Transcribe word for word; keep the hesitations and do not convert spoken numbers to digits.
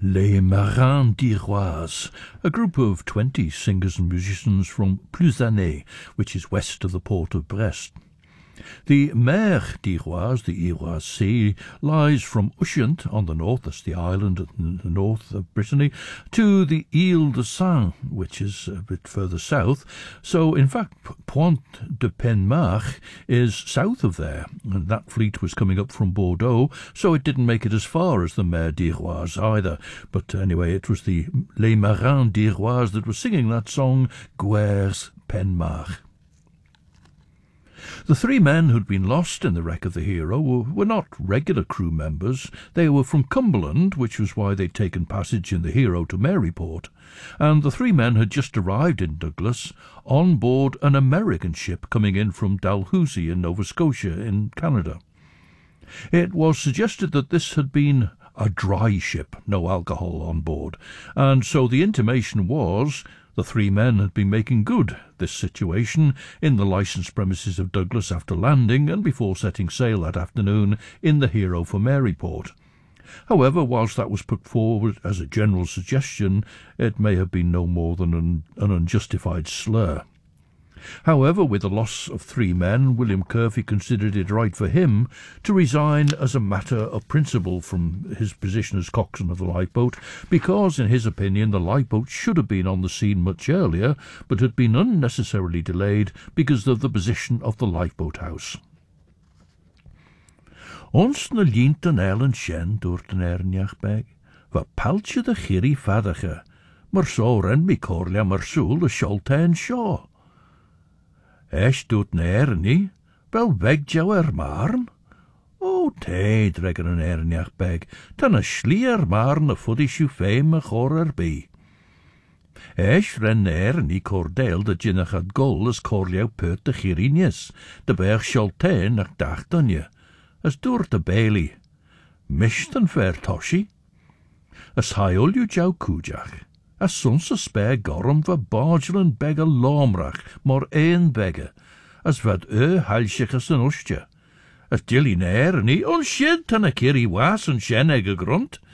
Les Marins d'Iroise, a group of twenty singers and musicians from Plouzané, which is west of the port of Brest. The Mer d'Iroise, the Iroise Sea, lies from Ushant on the north, that's the island at the north of Brittany, to the Ile de Saint, which is a bit further south. So, in fact, Pointe de Penmarch is south of there, and that fleet was coming up from Bordeaux, so it didn't make it as far as the Mer d'Iroise either. But anyway, it was the Les Marins d'Iroise that were singing that song, Guers Penmarch. The three men who'd been lost in the wreck of the Hero were, were not regular crew members. They were from Cumberland, which was why they'd taken passage in the Hero to Maryport, and the three men had just arrived in Douglas on board an American ship coming in from Dalhousie in Nova Scotia in Canada. It was suggested that this had been a dry ship, no alcohol on board, and so the intimation was the three men had been making good this situation in the licensed premises of Douglas after landing and before setting sail that afternoon in the Hero for Maryport. However, whilst that was put forward as a general suggestion, it may have been no more than an, an unjustified slur. However, with the loss of three men, William Curfey considered it right for him to resign as a matter of principle from his position as coxswain of the lifeboat, because, in his opinion, the lifeboat should have been on the scene much earlier, but had been unnecessarily delayed because of the position of the lifeboat house. Ons na lient an elen shen door den erniach beg, va paltje de chiri fadage, maar so ren mi corlia mar soel de sholtain shaw. Esh doet na ernie, wel weg jou er marn. O, te, dregger an erniach beg, tan a schlie er marn a fuddy shu fame a chor er bi. Esh ren na ernie cordel de jinnach ad gol as corliau pert de chirinies, de berg sholtain nach dachtanje, as door de bailey. Misht an fair toshi. As haiol you jou kujach. As sons a spare gorum va bargelan beg a lomrach, mor een begge, as vad e heilschichas an ustje. As dilly nair ni on shed tan a kiri was an shen egg a grunt,